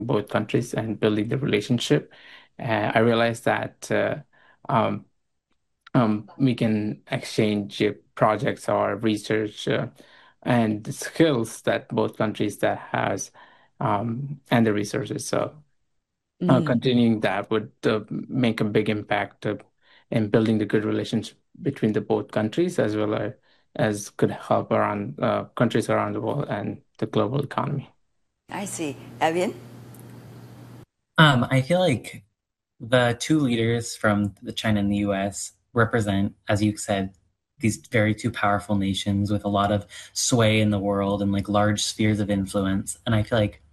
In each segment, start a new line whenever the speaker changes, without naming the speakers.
both countries and building the relationship. I realized that um, we can exchange projects or research and the skills that both countries that has and the resources. So continuing that would make a big impact in building the good relationship between the both countries as could help around countries around the world and the global economy.
I see. Evan?
I feel like the two leaders from the China and the US represent, as you said, these very two powerful nations with a lot of sway in the world and like large spheres of influence. And I feel like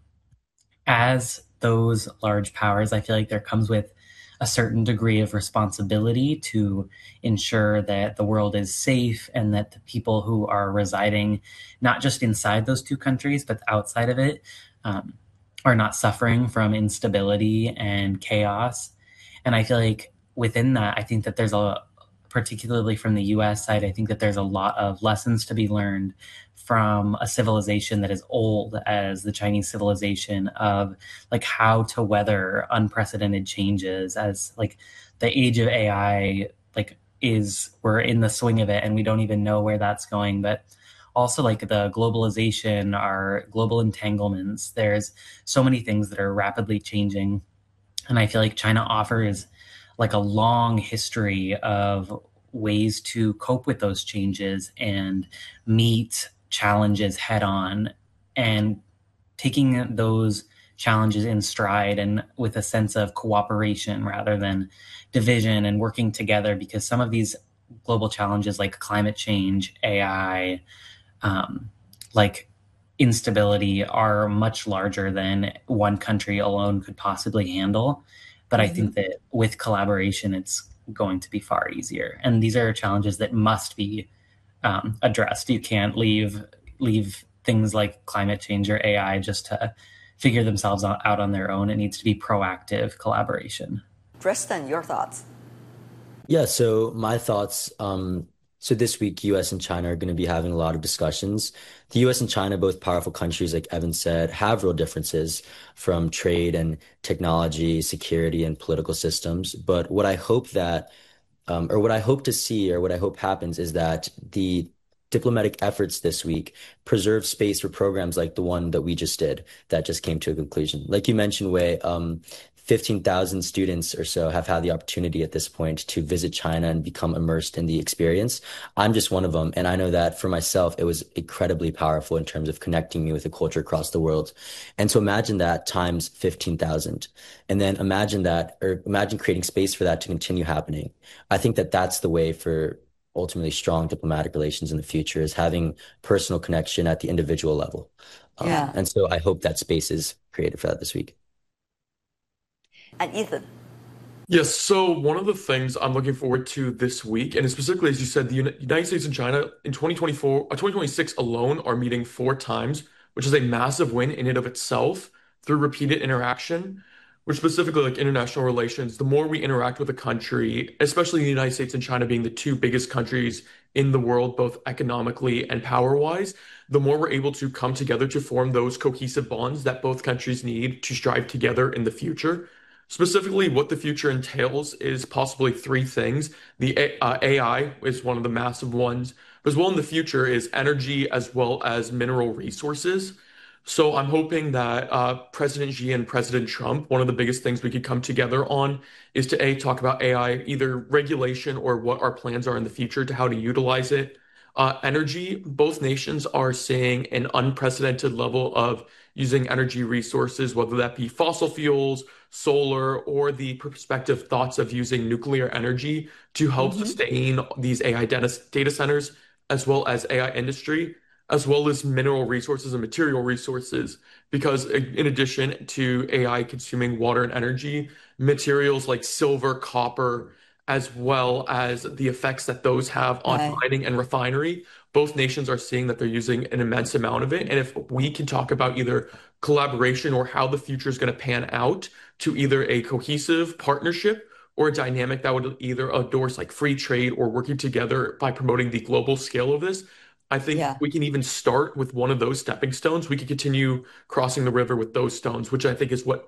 as those large powers, I feel like there comes with a certain degree of responsibility to ensure that the world is safe and that the people who are residing, not just inside those two countries, but outside of it, um, are not suffering from instability and chaos. And I feel like within that, I think that there's particularly from the US side, I think that there's a lot of lessons to be learned from a civilization that is old as the Chinese civilization of like how to weather unprecedented changes as like the age of AI like is we're in the swing of it and we don't even know where that's going. But also like the globalization, our global entanglements, there's so many things that are rapidly changing. And I feel like China offers like a long history of ways to cope with those changes and meet challenges head on and taking those challenges in stride and with a sense of cooperation rather than division and working together because some of these global challenges like climate change, AI, um, like instability are much larger than one country alone could possibly handle. But I
Hmm.
think that with collaboration, it's going to be far easier. And these are challenges that must be addressed. You can't leave things like climate change or AI just to figure themselves out on their own. It needs to be proactive collaboration.
Preston, your thoughts?
Yeah, so my thoughts, so this week, US and China are going to be having a lot of discussions. The US and China, both powerful countries, like Evan said, have real differences from trade and technology, security, and political systems. But what I hope that, or what I hope to see, or what I hope happens is that the diplomatic efforts this week preserve space for programs like the one that we just did that just came to a conclusion. Like you mentioned, Wei, 15,000 students or so have had the opportunity at this point to visit China and become immersed in the experience. I'm just one of them. And I know that for myself, it was incredibly powerful in terms of connecting me with a culture across the world. And so imagine that times 15,000. And then imagine that, or imagine creating space for that to continue happening. I think that that's the way for ultimately strong diplomatic relations in the future is having personal connection at the individual level.
Yeah.
And so I hope that space is created for that this week.
And Ethan?
Yes, so one of the things I'm looking forward to this week, and specifically, as you said, the United States and China in 2024, 2026 alone are meeting four times, which is a massive win in and of itself through repeated interaction, which specifically like international relations, the more we interact with a country, especially the United States and China being the two biggest countries in the world, both economically and power-wise, the more we're able to come together to form those cohesive bonds that both countries need to strive together in the future. Specifically, what the future entails is possibly three things. AI is one of the massive ones, but as well in the future is energy as well as mineral resources. So I'm hoping that President Xi and President Trump, one of the biggest things we could come together on is to A, talk about AI, either regulation or what our plans are in the future to how to utilize it. Energy, both nations are seeing an unprecedented level of using energy resources, whether that be fossil fuels, solar, or the prospective thoughts of using nuclear energy to help
Hmm.
sustain these AI data centers, as well as AI industry, as well as mineral resources and material resources. Because in addition to AI consuming water and energy, materials like silver, copper, as well as the effects that those have on
Right.
mining and refinery, both nations are seeing that they're using an immense amount of it. And if we can talk about either collaboration or how the future is going to pan out to either a cohesive partnership or a dynamic that would either endorse like free trade or working together by promoting the global scale of this, I think
Yeah.
we can even start with one of those stepping stones. We could continue crossing the river with those stones, which I think is what